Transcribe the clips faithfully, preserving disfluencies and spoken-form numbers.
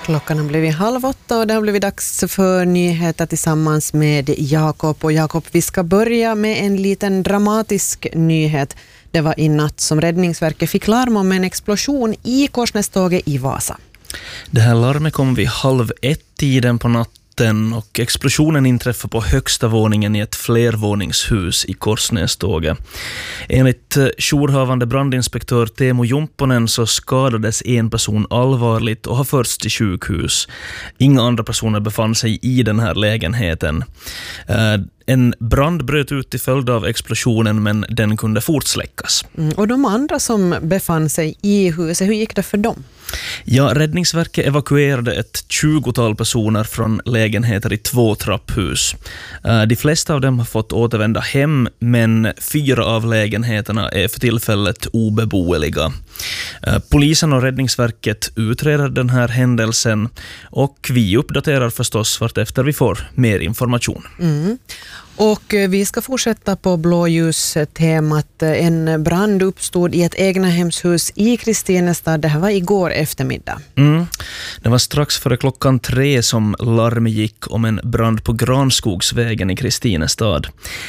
Klockan har blivit halv åtta och det har blivit dags för nyheter tillsammans med Jakob. Och Jakob, vi ska börja med en liten dramatisk nyhet. Det var i natt som Räddningsverket fick larm om en explosion i Korsnäståget i Vasa. Det här larmet kom vid halv ett tiden på natten och explosionen inträffade på högsta våningen i ett flervåningshus i Korsnäståget. Enligt jourhavande brandinspektör Teemu Jumpponen så skadades en person allvarligt och har förts till sjukhus. Inga andra personer befann sig i den här lägenheten. En brand bröt ut till följd av explosionen, men den kunde fortsläckas. Mm, och de andra som befann sig i huset, hur gick det för dem? Ja, Räddningsverket evakuerade ett tjugotal personer från lägenheter i två trapphus. De flesta av dem har fått återvända hem, men fyra av lägenheterna är för tillfället obeboeliga. Polisen och Räddningsverket utreder den här händelsen och vi uppdaterar förstås vart efter vi får mer information. Mm. Och vi ska fortsätta på blåljustemat. En brand uppstod i ett egnahemshus i Kristinestad. Det här var igår eftermiddag. Mm. Det var strax före klockan tre som larm gick om en brand på Granskogsvägen i Kristinestad.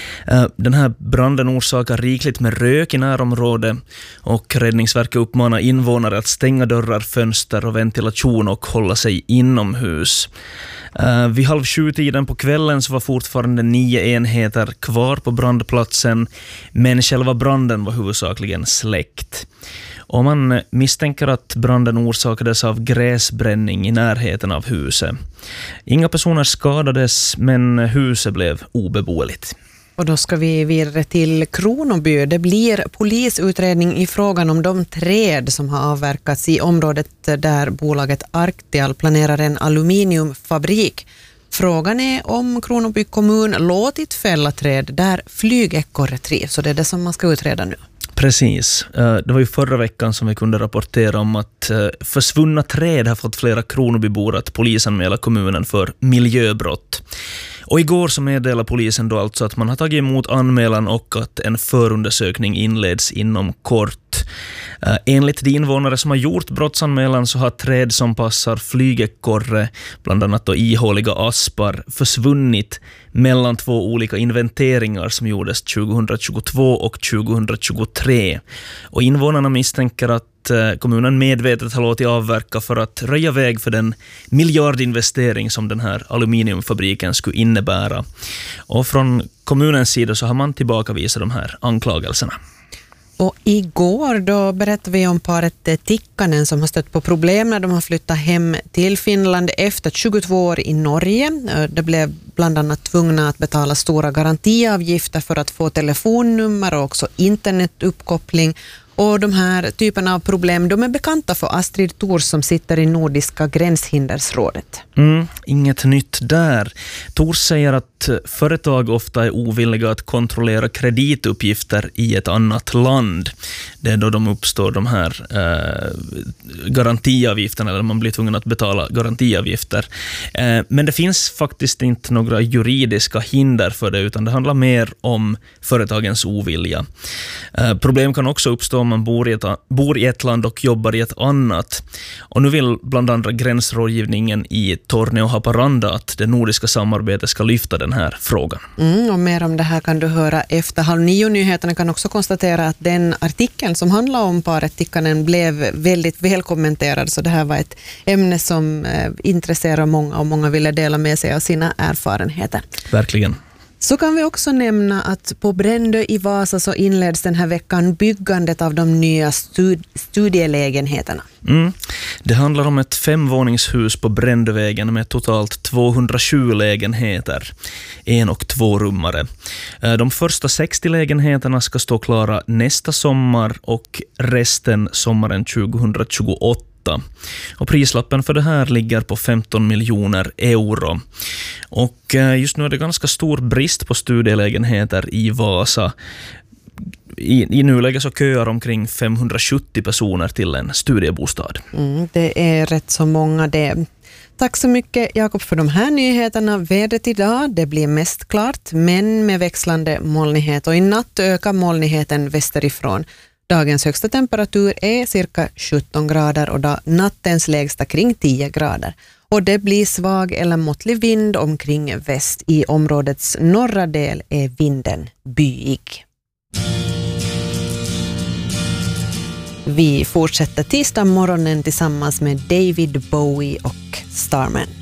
Den här branden orsakar rikligt med rök i närområdet och Räddningsverket uppmanar invånare att stänga dörrar, fönster och ventilation och hålla sig inomhus. Uh, vid halv sju tiden på kvällen så var fortfarande nio enheter kvar på brandplatsen, men själva branden var huvudsakligen släckt. Och man misstänker att branden orsakades av gräsbränning i närheten av huset. Inga personer skadades, men huset blev obeboeligt. Och då ska vi vidare till Kronoby. Det blir polisutredning i frågan om de träd som har avverkats i området där bolaget Arctial planerar en aluminiumfabrik. Frågan är om Kronoby kommun låtit fälla träd där flygekorre trivs, så det är det som man ska utreda nu. Precis. Det var ju förra veckan som vi kunde rapportera om att försvunna träd har fått flera Kronobybor att polisanmäla kommunen för miljöbrott. Och igår så meddelade polisen då alltså att man har tagit emot anmälan och att en förundersökning inleds inom kort. Uh, enligt de invånare som har gjort brottsanmälan så har träd som passar flygekorre, bland annat då ihåliga aspar, försvunnit mellan två olika inventeringar som gjordes tjugohundratjugotvå och tjugohundratjugotre. Och invånarna misstänker att kommunen medvetet har låtit avverka för att röja väg för den miljardinvestering som den här aluminiumfabriken skulle innebära. Och från kommunens sida så har man tillbakavisat de här anklagelserna. Och igår då berättade vi om paret Tikkanen som har stött på problem när de har flyttat hem till Finland efter tjugotvå år i Norge. Det blev bland annat tvungna att betala stora garantiavgifter för att få telefonnummer och också internetuppkoppling. Och de här typerna av problem, de är bekanta för Astrid Thors som sitter i Nordiska gränshindersrådet. Mm, inget nytt där. Thors säger att företag ofta är ovilliga att kontrollera kredituppgifter i ett annat land. Det är då de uppstår de här eh, garantiavgifterna, eller man blir tvungen att betala garantiavgifter. Eh, men det finns faktiskt inte några juridiska hinder för det, utan det handlar mer om företagens ovilja. Eh, problem kan också uppstå om man bor i, ett, bor i ett land och jobbar i ett annat. Och nu vill bland andra gränsrådgivningen i Torneå och Haparanda att det nordiska samarbetet ska lyfta den här frågan. Mm, och mer om det här kan du höra efter halv nio. Nyheterna kan också konstatera att den artikeln som handlar om paret Tikkanen blev väldigt välkommenterad, så det här var ett ämne som eh, intresserar många och många ville dela med sig av sina erfarenheter. Verkligen. Så kan vi också nämna att på Brändö i Vasa så inleds den här veckan byggandet av de nya stud- studielägenheterna. Mm. Det handlar om ett femvåningshus på Brändövägen med totalt tvåhundrasju lägenheter, en- och tvårummare. De första sextio lägenheterna ska stå klara nästa sommar och resten sommaren tjugohundratjugoåtta. Och prislappen för det här ligger på femton miljoner euro. Och just nu är det ganska stor brist på studielägenheter i Vasa. I, i nuläget så köar omkring femhundrasjuttio personer till en studiebostad. Mm, det är rätt så många det. Tack så mycket Jakob för de här nyheterna. Vädret idag, det blir mest klart men med växlande molnighet, och i natt ökar molnigheten västerifrån. Dagens högsta temperatur är cirka sjutton grader och nattens lägsta kring tio grader. Och det blir svag eller måttlig vind omkring väst. I områdets norra del är vinden byig. Vi fortsätter tisdag morgonen tillsammans med David Bowie och Starman.